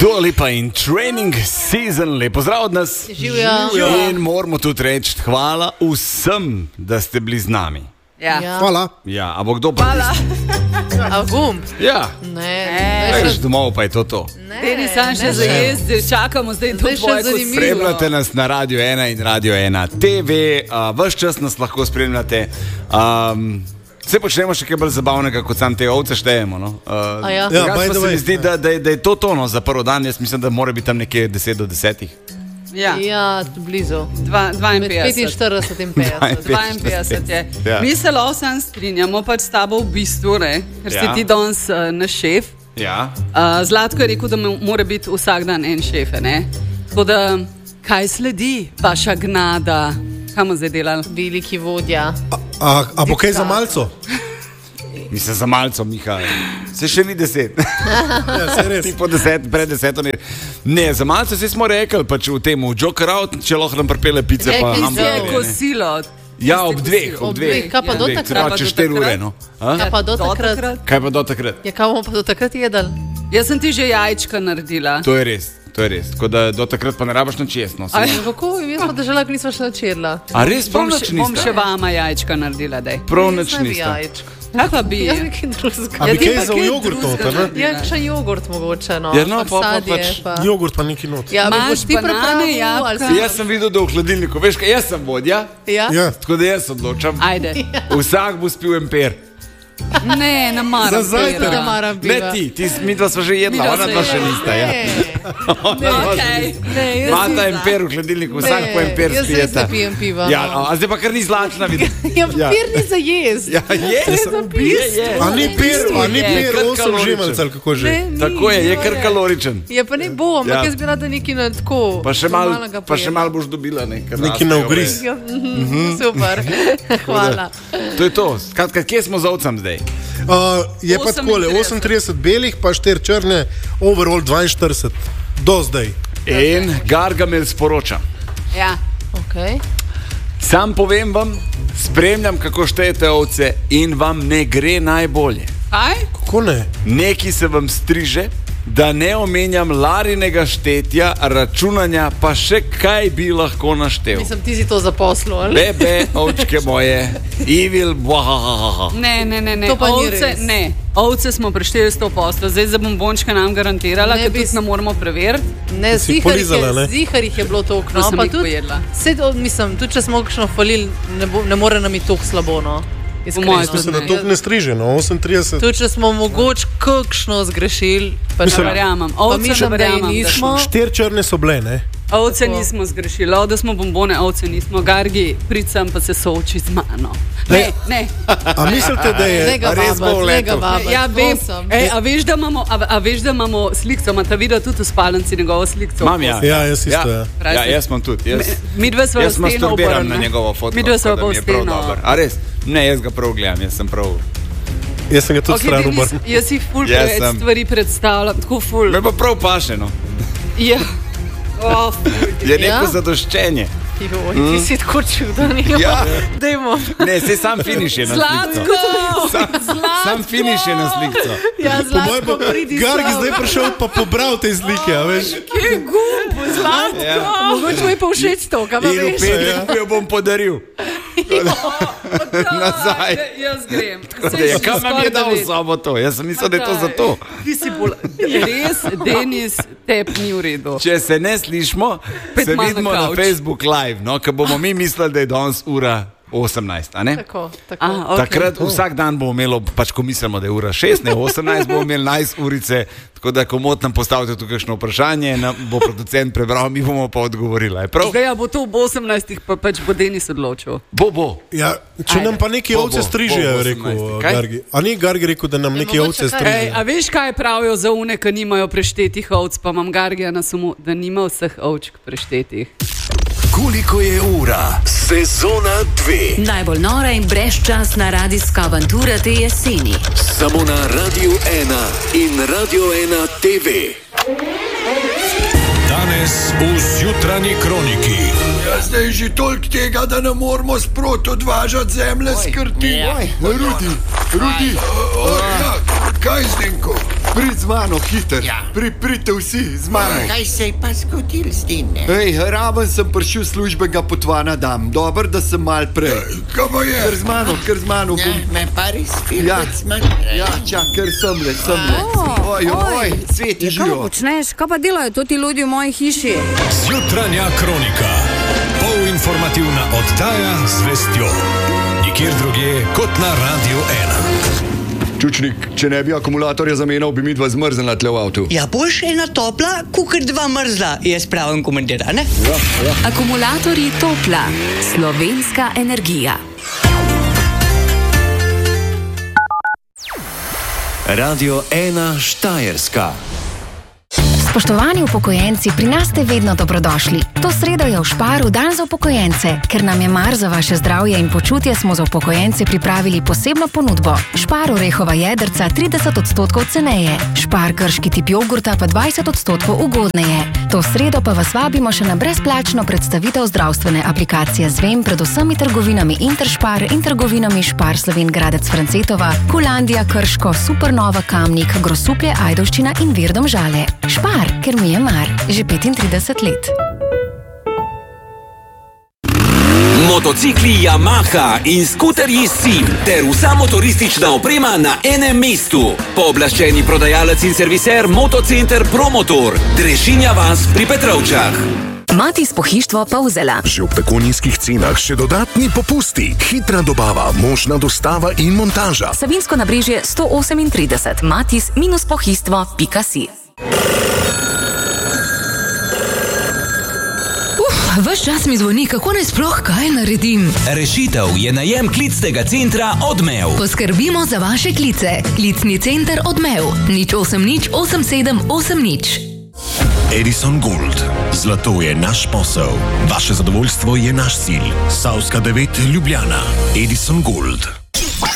Dua Lipa in Training Season, lepo zdrav od nas. Živijo. In moramo tudi reči hvala vsem, da ste bili z nami. Ja. Hvala. Ja, a bo kdo pa... Hvala. A gum? Ja. Ne. Greš domov, pa je to. Teri sam še za jesti, čakamo zdaj to tvoje zanimivo. Spremljate nas na Radio 1 in Radio 1 TV, ves čas nas lahko spremljate. Vse počnemo še kaj bolj zabavnega, kot sam te ovce štejemo. No? Ja, pa se mi zdi, da je to tono za prvo dan. Jaz mislim, da mora biti tam nekje 10 do 10. Ja, blizu. 52. 45 in 50. 52 je. Ja. Mi se lahko strinjamo pač s tabo v bistvu, ker si ti danes naš šef. Ja. Zlatko je rekel, da mora biti vsak dan en šef. Tako da, kaj sledi, vaša gnada? Kaj bomo zdaj delali? Veliki vodja. A bo kaj za malco? Mislim, za malco, Miha. Se še ni 10. Ja, se res. Ti po 10, pred 10. Ne, za malco se smo rekli, pač v tem, v Joker Out, če lahko nam pripele pice, pa hamburgerje. Kosilo. Ja, ob dveh. Kaj pa do takrat? Če 4 ure, no. Kaj pa do takrat? Kaj pa do takrat? Ja, kaj bomo pa do takrat jedli? Jaz sem ti že jajčka naredila. To je res. Tako da do takrat pa ne rabaš nič jesti. No, kako? Mi smo držali, ko nismo še načerla. A res prav nič nista? Bom še vama jajčka naredila, daj. Prav nič nista. Lahko bi. Ja, nekaj drugega. A bi kaj za jogurt, ne? Ja, še jogurt mogoče, no. Ja, no, pa pač jogurt pa neki not. Ja, Imaš ti banane, pripravil, jabolka? ali si... Jaz sem videl, da v hladilniku, veš kaj, jaz sem vodja. Ja? Ja. Tako da jaz odločam. Ajde. Vsak bo spil emper. Ne maram. Za zajtrk. Ne maram piva. Ne ti, mi dva sva že jedla, ona dva še nista, ja. Mata emper v hladilniku, vsak po emper spijeta. Jaz ne pijem piva. Ja, a zdaj pa kar ni zlačna videti. Ja, pir ni za jez. Ja, je. A ni per 8 živelcev, kako že? Tako je kar kaloričen. Ja, pa ne bo, ampak jaz bi rada neki na tako. Pa še mal boš dobila nekaj. Neki na ugriz. Super, hvala. To je to. Skratka, kje smo z ovcem zdaj? Je pa takole, 38 belih, pa 4 črne, overall 42. Do zdaj. In Gargamel sporoča. Ja. Okay. Sam povem vam, spremljam, kako štejete ovce in vam ne gre najbolje. Kaj? Kako ne? Neki se vam striže, da ne omenjam Larinega štetja, računanja, pa še kaj bi lahko naštel. Mislim, ti si to zaposlil, ali? Bebe, ovčke moje, evil, bwahahaha. Ne. To pa ni Ovce, res. ne. Ovce smo prešteli 100%, zdaj za bombončka nam garantirala, Ne ker bi tudi ne moramo preveriti. Ne, Si polizala, ne? zihar jih je bilo to okno. To sem Pa jih tudi, pojedla. mislim, tudi če smo kakšno hvalili, ne more nam iti toliko slabo, no. Iskreno. mojem Mislim, da to ne striže, no, 38. Tudi če smo mogoče kakšno zgrešili, pa Mislim, verjamem. Ovce mi še nam verjamem, da nismo. 4 črne so bile, ne? Ovce nismo zgrešili, da smo bombone, ovce nismo. Gargi, pricam pa se sooči z mano. Ne. A mislite, da je... Ne ga res bo vabati, ne ga letel? vabati. Ja, vem. prosim. A veš, da imamo slikco, imate videl tudi v spalnici njegovo slikco? Mam, ja. Ja, jaz isto, ja. Ja, jaz imam tudi. Midve sva v Jaz steno masturbiram obrnjena. na njegovo fotko. Midve sva tako da pa mi v je prav steno. dober. A res? Ne, jaz ga prav gledam, jaz sem prav... Jaz sem ga tudi stran obrnil. Jaz si ful Jaz preveč sem. stvari predstavljam, tako ful. Me pa prav paše, no. Ja. Oh, Je neko Ja? zadoščenje. Joj, ti si tako čuden. Ja. Dajmo. Ne, sej sam finiš je na slikco. Zlatko! Sam finiš je na slikco. Ja, Po mojem Zlatko, pa pridi Gargi sem. zdaj prišel pa pobral te slike, a veš? Kje je gumb, Zlatko? Ja. Mogoče mu je pa všeč to, kaj pa In v veš. petek jo bom podaril. Nazaj. Jaz grem. Kam nam je dal soboto? Jaz sem mislil, da je to zato. Ti si bolj... Res, Denis, tep ni v redu. Če se ne slišmo, Pet se malo na vidimo na kavč. Facebook Live, no, ker bomo mi mislili, da je danes ura 18, a ne? Tako. Okay. Takrat vsak dan bomo imeli, pač ko mislimo, da je ura 6, ne 18, bomo imeli nice urice, tako da komot nam postavite tu kakšno vprašanje, nam bo producent prebral, mi bomo pa odgovorili. Je prav? Zdaj, bo to ob 18, pa pač bo Denis odločil. Bo. Ja, če nam pa neki Bo, ovce bo, strižejo, bo, je rekel 18. Kaj? Gargi. A ni Gargi rekel, da nam neki mogoče ovce kaj- strižejo? A veš, kaj pravijo za une, ki nimajo preštetih ovc, pa imam Gargija na sumu, da nima vseh ovčk preštetih. Koliko je ura? Sezona 2. Najbolj nora in brezčasna radijska avantura te jeseni. Samo na Radio 1 in Radio 1 TV. Danes v zjutranji kroniki. Ja, zdaj je že toliko tega, da ne moramo sproti odvažati zemlje s krti. Rudi, ja, kaj Zdenko? Prid z mano, hiter. Ja. Pridite vsi z mano. Kaj se je pa zgodil z njim? Ej, raven sem prišel službenega potvana dam. Dobar, da sem mal prej. Kaj pa je? Ker z mano. Ja, me pa res filmet Ja, ker semle. Oj, Sveti Kaj živo. počneš? Kaj pa delajo to ti ljudi v moji hiši? Zjutranja kronika. Polinformativna oddaja z vestjo. Nikjer drugje kot na Radio 1. Čučnik, če ne bi akumulatorja zamenjal, bi mi dva zmrznila tle v avtu. Ja, boš ena topla, kukar dva mrzla, jaz pravim komentar, ne? Ja. Akumulatorji Topla. Slovenska energija. Radio 1 Štajerska. Spoštovani upokojenci, pri nas ste vedno dobrodošli. To sredo je v Šparu dan za upokojence. Ker nam je mar za vaše zdravje in počutje, smo za upokojence pripravili posebno ponudbo. Špar orehova jedrca 30% ceneje, Špar grški tip jogurta pa 20% ugodneje. To sredo pa vas vabimo še na brezplačno predstavitev zdravstvene aplikacije Zvem pred vsemi trgovinami Interšpar in trgovinami Špar Slovenj Gradec Francetova, Kulandija Krško, Supernova Kamnik, Grosuplje Ajdovščina in Vir Domžale. Špar, ker mi je mar, že 35 let. Motocikli Yamaha in skuterji Sim ter vsa motoristična oprema na enem mestu. Pooblaščeni prodajalec in serviser Motocenter Promotor, Drežinja vas pri Petrovčah. Matis pohištvo Pavzela. Že ob tako nizkih cenah še dodatni popusti, hitra dobava, možna dostava in montaža. Savinsko nabrežje 138, matis-pohištvo.si. Ves čas mi zvoni, kako naj sploh kaj naredim. Rešitev je najem klicnega centra Odmev. Poskrbimo za vaše klice. Klicni center Odmev. 080 87 80. Edison Gold. Zlato je naš posel. Vaše zadovoljstvo je naš cilj. Savska 9 Ljubljana. Edison Gold.